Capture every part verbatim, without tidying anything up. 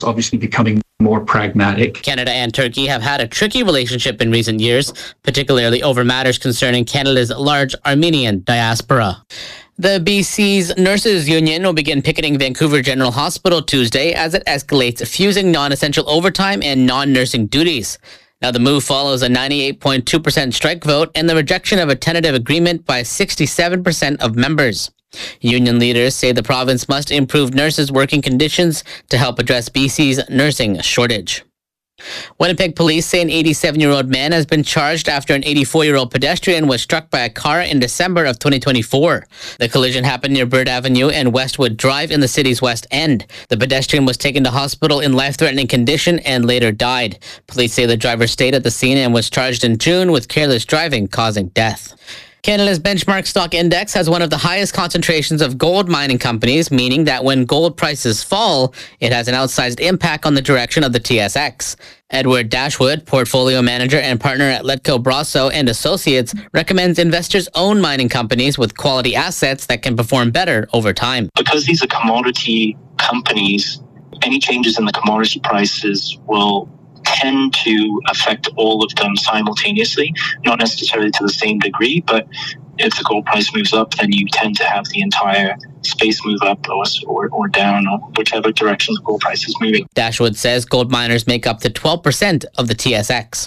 obviously becoming more pragmatic. Canada and Turkey have had a tricky relationship in recent years, particularly over matters concerning Canada's large Armenian diaspora. The B C's Nurses Union will begin picketing Vancouver General Hospital Tuesday as it escalates fusing non-essential overtime and non-nursing duties. Now, the move follows a ninety-eight point two percent strike vote and the rejection of a tentative agreement by sixty-seven percent of members. Union leaders say the province must improve nurses' working conditions to help address B C's nursing shortage. Winnipeg police say an eighty-seven-year-old man has been charged after an eighty-four-year-old pedestrian was struck by a car in December of twenty twenty-four. The collision happened near Bird Avenue and Westwood Drive in the city's west end. The pedestrian was taken to hospital in life-threatening condition and later died. Police say the driver stayed at the scene and was charged in June with careless driving causing death. Canada's benchmark stock index has one of the highest concentrations of gold mining companies, meaning that when gold prices fall, it has an outsized impact on the direction of the T S X. Edward Dashwood, portfolio manager and partner at Letco Brasso and Associates, recommends investors own mining companies with quality assets that can perform better over time. Because these are commodity companies, any changes in the commodity prices will tend to affect all of them simultaneously, not necessarily to the same degree, but if the gold price moves up, then you tend to have the entire space move up or, or, or down, or whichever direction the gold price is moving. Dashwood says gold miners make up to twelve percent of the T S X.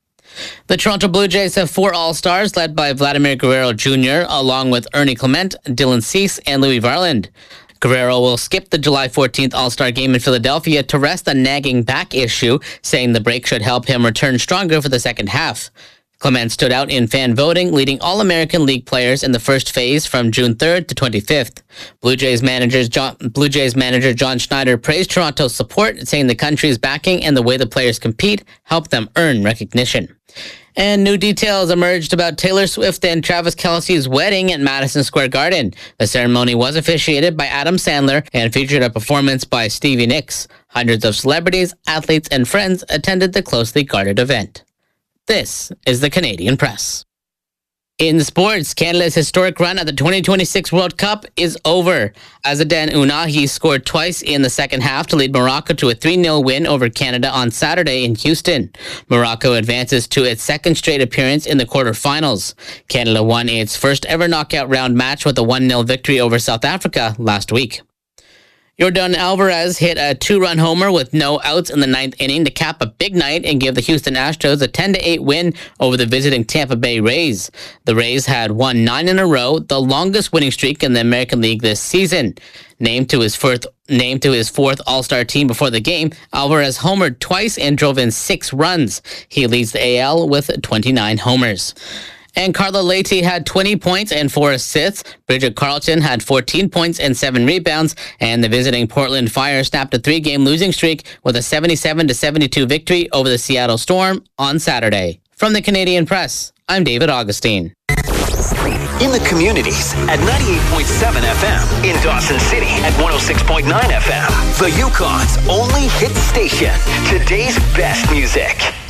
The Toronto Blue Jays have four All-Stars led by Vladimir Guerrero Junior, along with Ernie Clement, Dylan Cease, and Louis Varland. Guerrero will skip the July fourteenth All-Star game in Philadelphia to rest a nagging back issue, saying the break should help him return stronger for the second half. Clement stood out in fan voting, leading All-American League players in the first phase from June third to twenty-fifth. Blue Jays, managers John, Blue Jays manager John Schneider praised Toronto's support, saying the country's backing and the way the players compete help them earn recognition. And new details emerged about Taylor Swift and Travis Kelce's wedding at Madison Square Garden. The ceremony was officiated by Adam Sandler and featured a performance by Stevie Nicks. Hundreds of celebrities, athletes, and friends attended the closely guarded event. This is the Canadian Press. In sports, Canada's historic run at the twenty twenty-six World Cup is over. Azzedine Ounahi scored twice in the second half to lead Morocco to a three nil win over Canada on Saturday in Houston. Morocco advances to its second straight appearance in the quarterfinals. Canada won its first ever knockout round match with a one nil victory over South Africa last week. Yordan Alvarez hit a two-run homer with no outs in the ninth inning to cap a big night and give the Houston Astros a ten to eight win over the visiting Tampa Bay Rays. The Rays had won nine in a row, the longest winning streak in the American League this season. Named to his fourth, named to his fourth All-Star team before the game, Alvarez homered twice and drove in six runs. He leads the A L with twenty-nine homers. And Carla Leite had twenty points and four assists. Bridget Carlton had fourteen points and seven rebounds. And the visiting Portland Fire snapped a three-game losing streak with a seventy-seven to seventy-two victory over the Seattle Storm on Saturday. From the Canadian Press, I'm David Augustine. In the communities at ninety-eight point seven F M. In Dawson City at one oh six point nine F M. The Yukon's only hit station. Today's best music.